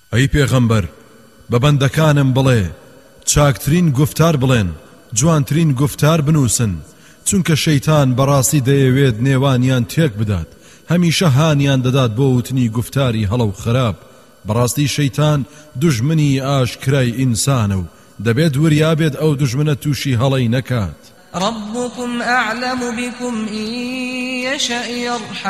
ئەی پێغەمبەر بە بەندەکانم بڵێ چاکترین گفتار بڵێن جوانترین گفتار بنووسن چونکە شەیتان بەڕاستی دەیەوێت نێوانیان تێک بدات هەمیشە هانیان دەدات بۆ وتنی گفتاری هەڵە و خراپ بەڕاستی شەیتان دوژمنی ئاشکرای ئینسانە و دەبێت وریابێت ئەو دوژمنە تووشی هەڵەی نەکات ربكم أعلم بكم إن يشأ يرحمكم